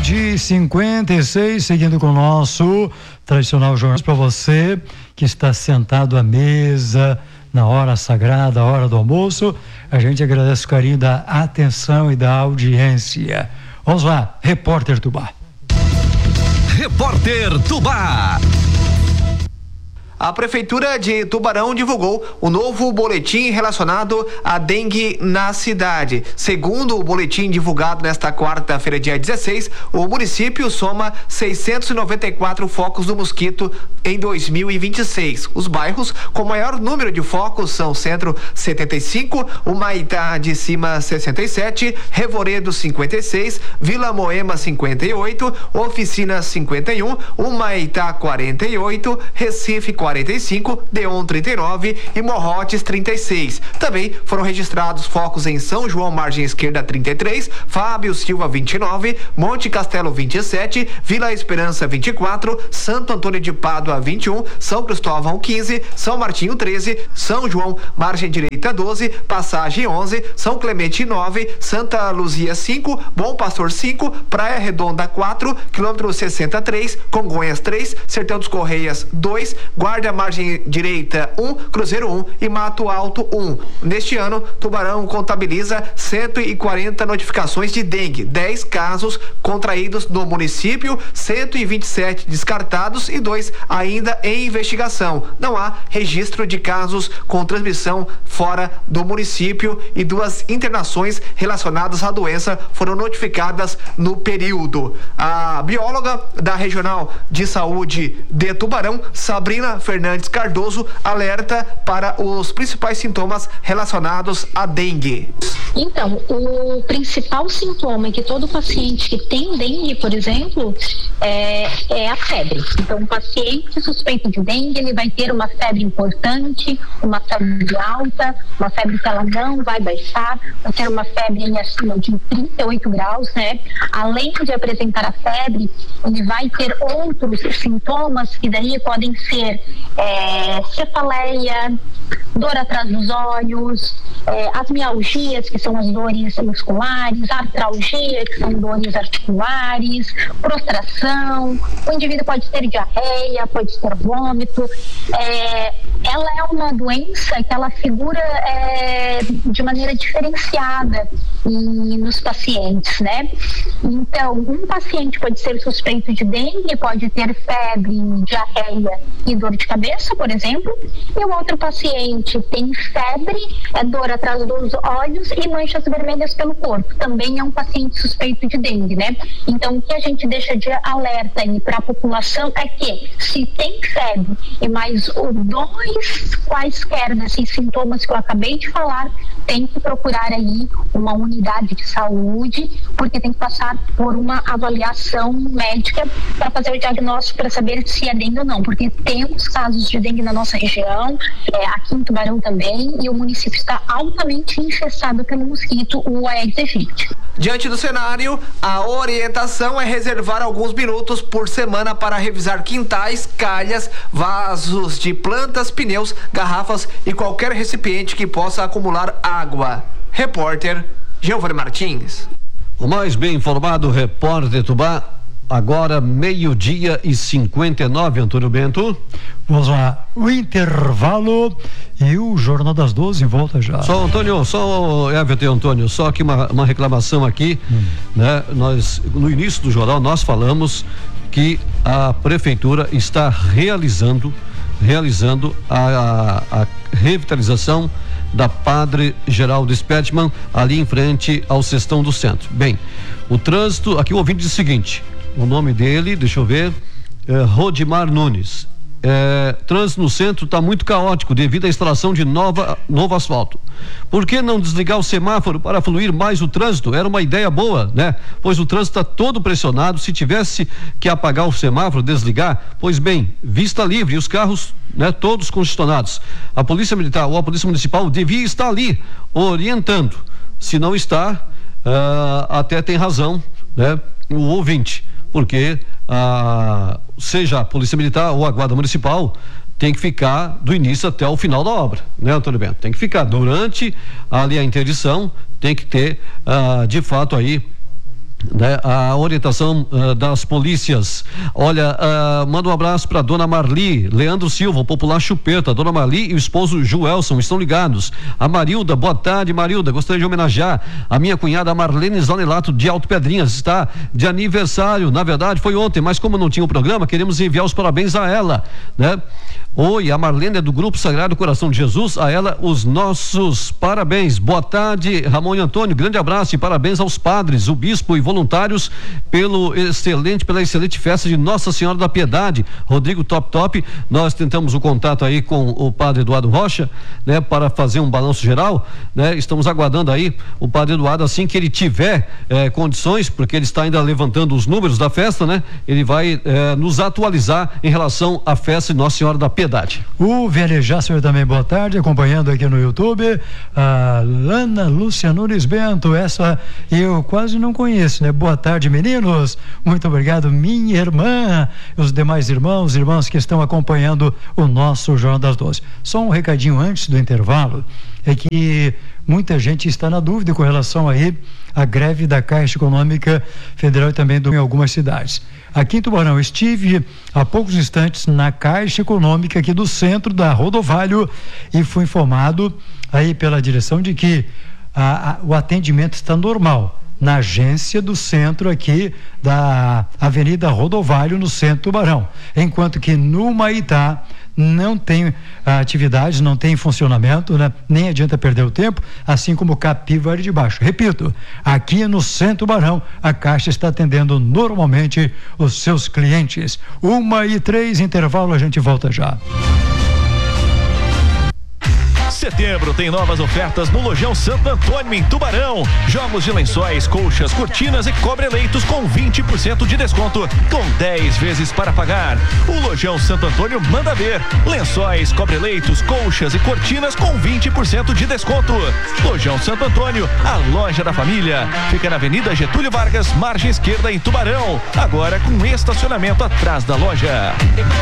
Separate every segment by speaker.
Speaker 1: meio-dia e 56, seguindo com o nosso tradicional jornal para você que está sentado à mesa na hora sagrada, a hora do almoço. A gente agradece o carinho da atenção e da audiência. Vamos lá, Repórter Tubá.
Speaker 2: Repórter Tubá.
Speaker 3: A Prefeitura de Tubarão divulgou o novo boletim relacionado à dengue na cidade. Segundo o boletim divulgado nesta quarta-feira, dia 16, o município soma 694 focos do mosquito em 2026. Os bairros com maior número de focos são Centro 75, Humaitá de Cima 67, Revoredo 56, Vila Moema 58, Oficina 51, Humaitá 48, Recife 45, Deon 39 e Morrotes 36. Também foram registrados focos em São João Margem Esquerda 33, Fábio Silva 29, Monte Castelo 27, Vila Esperança 24, Santo Antônio de Pádua 21, São Cristóvão 15, São Martinho 13, São João Margem Direita 12, Passagem 11, São Clemente 9, Santa Luzia 5, Bom Pastor 5, Praia Redonda 4, quilômetro 63, Congonhas 3, Sertão dos Correias 2, Guarda Margem Direita 1, Cruzeiro 1 e Mato Alto 1. Neste ano, Tubarão contabiliza 140 notificações de dengue, 10 casos contraídos no município, 127 descartados e 2 ainda em investigação. Não há registro de casos com transmissão fora do município e 2 internações relacionadas à doença foram notificadas no período. A bióloga da Regional de Saúde de Tubarão, Sabrina Fernandes Cardoso, alerta para os principais sintomas relacionados à dengue.
Speaker 4: Então, o principal sintoma é que todo paciente que tem dengue, por exemplo, é a febre. Então, o paciente suspeito de dengue, ele vai ter uma febre importante, uma febre alta, uma febre que ela não vai baixar, vai ter uma febre acima de 38 graus, né? Além de apresentar a febre, ele vai ter outros sintomas que daí podem ser cefaleia, dor atrás dos olhos, as mialgias, que são as dores musculares, artralgia, que são dores articulares, prostração. O indivíduo pode ter diarreia, pode ter vômito. Ela é uma doença que ela figura de maneira diferenciada nos pacientes, né? Então, um paciente pode ser suspeito de dengue, pode ter febre, diarreia e dor de cabeça, por exemplo, e o outro paciente tem febre, dor atrás dos olhos e manchas vermelhas pelo corpo. Também é um paciente suspeito de dengue, né? Então, o que a gente deixa de alerta aí para a população é que se tem febre e mais 2 quaisquer desses sintomas que eu acabei de falar, tem que procurar aí uma unidade de saúde, porque tem que passar por uma avaliação médica para fazer o diagnóstico para saber se é dengue ou não, porque temos casos de dengue na nossa região, aqui em Tubarão também, e o município está altamente infestado pelo mosquito, o Aedes aegypti.
Speaker 3: Diante do cenário, a orientação é reservar alguns minutos por semana para revisar quintais, calhas, vasos de plantas, pneus, garrafas e qualquer recipiente que possa acumular água. Repórter Giovanni Martins.
Speaker 2: O mais bem informado Repórter Tubá, agora meio-dia e 59, Antônio Bento.
Speaker 1: Vamos lá, o intervalo e o Jornal das 12 volta já.
Speaker 2: Só Everton e Antônio, só aqui uma reclamação aqui, né? Nós, no início do jornal, nós falamos que a prefeitura está realizando a revitalização da Padre Geraldo Spetman, ali em frente ao Cestão do Centro. Bem, o trânsito, aqui o ouvinte diz o seguinte, o nome dele, deixa eu ver, Rodimar Nunes. Trânsito no centro está muito caótico devido à instalação de novo asfalto. Por que não desligar o semáforo para fluir mais o trânsito? Era uma ideia boa, né? Pois o trânsito está todo pressionado. Se tivesse que apagar o semáforo, desligar, pois bem, vista livre e os carros, né, todos congestionados. A Polícia Militar ou a Polícia Municipal devia estar ali orientando. Se não está, até tem razão, né, o ouvinte, porque seja a Polícia Militar ou a Guarda Municipal tem que ficar do início até o final da obra, né, Antônio Bento? Tem que ficar durante ali a interdição, tem que ter de fato aí né, a orientação das polícias. Olha, manda um abraço para dona Marli, Leandro Silva, o popular Chupeta. Dona Marli e o esposo Joelson estão ligados. A Marilda, boa tarde, Marilda. Gostaria de homenagear a minha cunhada Marlene Zanelato de Alto Pedrinhas, está de aniversário. Na verdade foi ontem, mas como não tinha o programa, queremos enviar os parabéns a ela, né? Oi, a Marlene é do Grupo Sagrado Coração de Jesus, a ela os nossos parabéns. Boa tarde, Ramon e Antônio, grande abraço e parabéns aos padres, o bispo e voluntários pela excelente festa de Nossa Senhora da Piedade. Rodrigo Top, nós tentamos o contato aí com o padre Eduardo Rocha, né, para fazer um balanço geral, né? Estamos aguardando aí o padre Eduardo, assim que ele tiver condições, porque ele está ainda levantando os números da festa, né? Ele vai nos atualizar em relação à festa de Nossa Senhora da Piedade.
Speaker 1: O Velejácio também, boa tarde, acompanhando aqui no YouTube, a Lana Lúcia Nunes Bento, essa eu quase não conheço, né? Boa tarde, meninos, muito obrigado, minha irmã, os demais irmãos que estão acompanhando o nosso Jornal das 12. Só um recadinho antes do intervalo, é que muita gente está na dúvida com relação aí à greve da Caixa Econômica Federal e também em algumas cidades. Aqui em Tubarão, estive há poucos instantes na Caixa Econômica aqui do centro da Rodovalho e fui informado aí pela direção de que o atendimento está normal na agência do centro aqui da Avenida Rodovalho, no centro de Tubarão, enquanto que no Maitá não tem atividade, não tem funcionamento, né? Nem adianta perder o tempo, assim como Capivari de Baixo. Repito, aqui no Centro Tubarão, a Caixa está atendendo normalmente os seus clientes. 1h03, intervalo, a gente volta já.
Speaker 5: Setembro tem novas ofertas no Lojão Santo Antônio, em Tubarão. Jogos de lençóis, colchas, cortinas e cobre-leitos com 20% de desconto, com 10 vezes para pagar. O Lojão Santo Antônio manda ver. Lençóis, cobre-leitos, colchas e cortinas com 20% de desconto. Lojão Santo Antônio, a loja da família. Fica na Avenida Getúlio Vargas, margem esquerda, em Tubarão. Agora com estacionamento atrás da loja.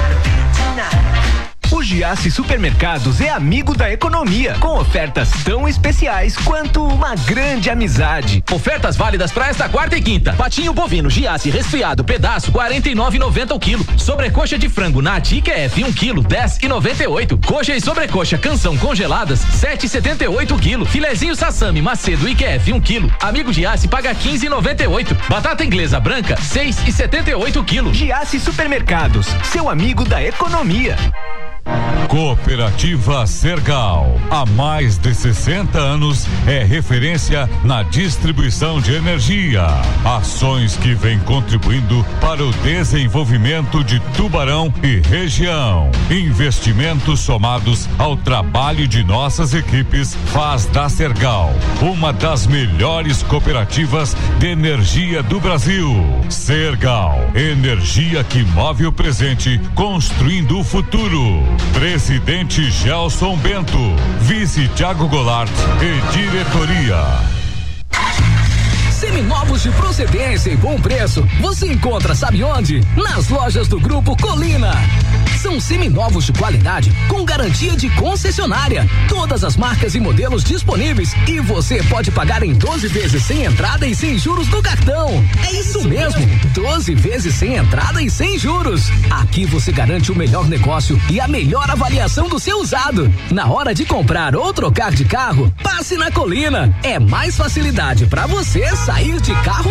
Speaker 6: O Giasse Supermercados é amigo da economia, com ofertas tão especiais quanto uma grande amizade.
Speaker 7: Ofertas válidas para esta quarta e quinta. Patinho bovino Giasse resfriado, pedaço, R$49,90 o quilo. Sobrecoxa de frango Nat IQF 1 quilo, R$10,98. Coxa e sobrecoxa Canção congeladas, R$7,78 o quilo. Filezinho Sassami Macedo IQF 1 quilo. Amigo Giasse paga R$15,98. Batata inglesa branca, R$6,78 o quilo.
Speaker 6: Giasse Supermercados, seu amigo da economia.
Speaker 8: Cooperativa Sergal, há mais de 60 anos é referência na distribuição de energia. Ações que vêm contribuindo para o desenvolvimento de Tubarão e região. Investimentos somados ao trabalho de nossas equipes faz da Sergal uma das melhores cooperativas de energia do Brasil. Sergal, energia que move o presente, construindo o futuro. Presidente Gelson Bento, vice Thiago Goulart e diretoria.
Speaker 9: Seminovos de procedência e bom preço, você encontra, sabe onde? Nas lojas do Grupo Colina. São seminovos de qualidade com garantia de concessionária. Todas as marcas e modelos disponíveis e você pode pagar em 12 vezes sem entrada e sem juros no cartão. É isso mesmo, 12 vezes sem entrada e sem juros. Aqui você garante o melhor negócio e a melhor avaliação do seu usado. Na hora de comprar ou trocar de carro, passe na Colina. É mais facilidade para você sair de carro